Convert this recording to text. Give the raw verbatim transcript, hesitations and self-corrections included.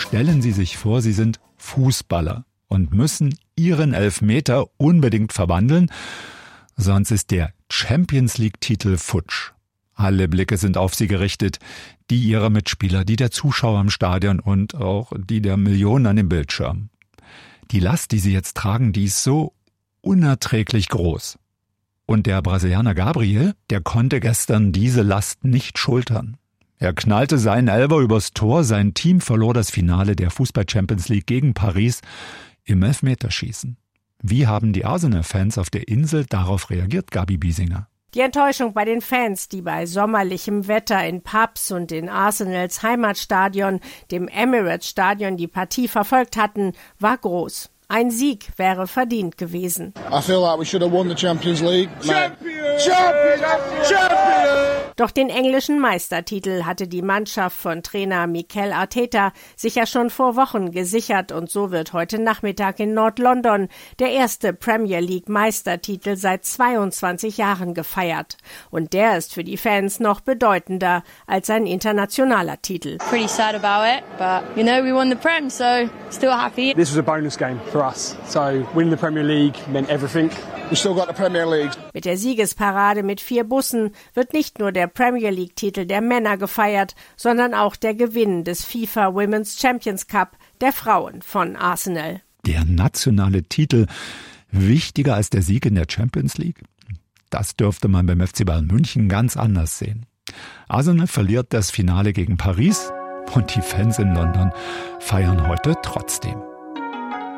Stellen Sie sich vor, Sie sind Fußballer und müssen Ihren Elfmeter unbedingt verwandeln, sonst ist der Champions-League-Titel futsch. Alle Blicke sind auf Sie gerichtet, die Ihrer Mitspieler, die der Zuschauer im Stadion und auch die der Millionen an dem Bildschirm. Die Last, die Sie jetzt tragen, die ist so unerträglich groß. Und der Brasilianer Gabriel, der konnte gestern diese Last nicht schultern. Er knallte seinen Elfer übers Tor, sein Team verlor das Finale der Fußball-Champions League gegen Paris im Elfmeterschießen. Wie haben die Arsenal-Fans auf der Insel darauf reagiert, Gabi Biesinger? Die Enttäuschung bei den Fans, die bei sommerlichem Wetter in Pubs und in Arsenals Heimatstadion, dem Emirates-Stadion, die Partie verfolgt hatten, war groß. Ein Sieg wäre verdient gewesen. I feel like we should have won the Champions League. Champion! Champion! Champion! Doch den englischen Meistertitel hatte die Mannschaft von Trainer Mikel Arteta sich ja schon vor Wochen gesichert und so wird heute Nachmittag in Nord-London der erste Premier League Meistertitel seit zweiundzwanzig Jahren gefeiert. Und der ist für die Fans noch bedeutender als ein internationaler Titel. Pretty sad about it, but you know we won the Prem, so still happy. This was a bonus game for us, so winning the Premier League meant everything. We still got the Premier League. Mit der Siegesparade mit vier Bussen wird nicht nur der Premier League-Titel der Männer gefeiert, sondern auch der Gewinn des FIFA Women's Champions Cup der Frauen von Arsenal. Der nationale Titel wichtiger als der Sieg in der Champions League? Das dürfte man beim F C Bayern München ganz anders sehen. Arsenal verliert das Finale gegen Paris und die Fans in London feiern heute trotzdem.